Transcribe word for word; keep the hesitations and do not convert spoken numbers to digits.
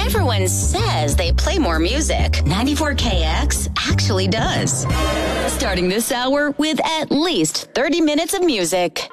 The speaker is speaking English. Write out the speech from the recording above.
Everyone says they play more music. ninety-four K X actually does. Starting this hour with at least thirty minutes of music.